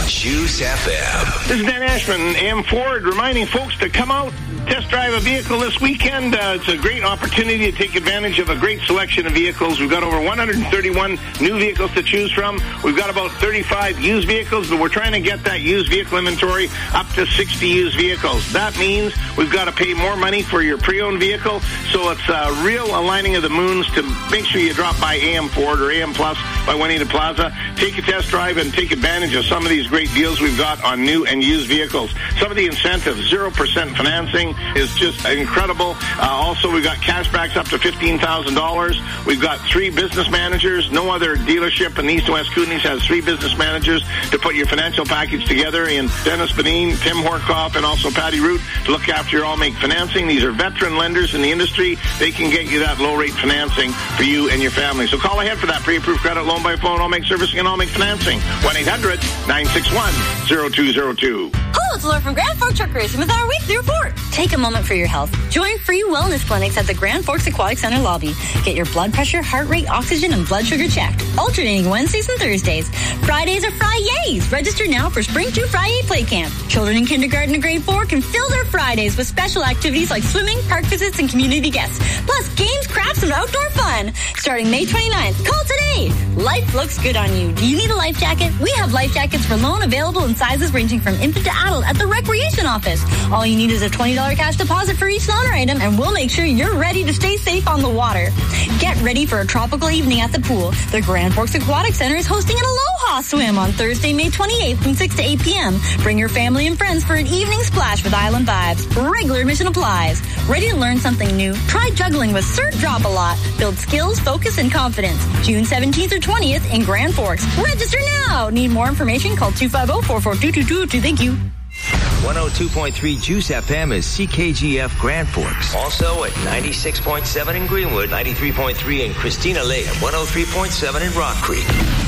Juice FM. This is Dan Ashman, AM Ford, reminding folks to come out, test drive a vehicle this weekend. It's a great opportunity to take advantage of a great selection of vehicles. We've got over 131 new vehicles to choose from. We've got about 35 used vehicles, but we're trying to get that used vehicle inventory up to 60 used vehicles. That means we've got to pay more money for your pre-owned vehicle, so it's a real aligning of the moons to make sure you drop by AM Ford or AM Plus by Juanita Plaza. Take a test drive and take advantage of some of these great deals we've got on new and used vehicles. Some of the incentives, 0% financing is just incredible. Also, we've got cashbacks up to $15,000. We've got 3 business managers. No other dealership in East and West Kootenays has 3 business managers to put your financial package together, in Dennis Benin, Tim Horkoff, and also Patty Root to look after your all-make financing. These are veteran lenders in the industry. They can get you that low-rate financing for you and your family. So call ahead for that pre-approved credit loan by phone, all-make servicing, and all-make financing. 1-800-961-0202. Hello, it's Laura from Grand Forks Truck Racing with our weekly report. Take a moment for your health. Join free wellness clinics at the Grand Forks Aquatic Center lobby. Get your blood pressure, heart rate, oxygen, and blood sugar checked. Alternating Wednesdays and Thursdays. Fridays are Fri-Yays. Register now for Spring 2 Fri-Yay Play Camp. Children in kindergarten and grade 4 can fill their Fridays with special activities like swimming, park visits, and community guests. Plus games, crafts, and outdoor fun. Starting May 29th. Call today. Life looks good on you. Do you need a life jacket? We have life jackets for loan available in sizes ranging from infant to adult at the Recreation Office. All you need is a $20 cash deposit for each loaner item, and we'll make sure you're ready to stay safe on the water. Get ready for a tropical evening at the pool. The Grand Forks Aquatic Center is hosting an Aloha Swim on Thursday, May 28th from 6 to 8 p.m. Bring your family and friends for an evening splash with island vibes. Regular admission applies. Ready to learn something new? Try juggling with Sir Drop-A-Lot. Build skills, focus, and confidence. June 17th or 20th in Grand Forks. Register now. Need more information? Call 250-44222. Thank you. 102.3 Juice FM is CKGF Grand Forks. Also at 96.7 in Greenwood, 93.3 in Christina Lake, and 103.7 in Rock Creek.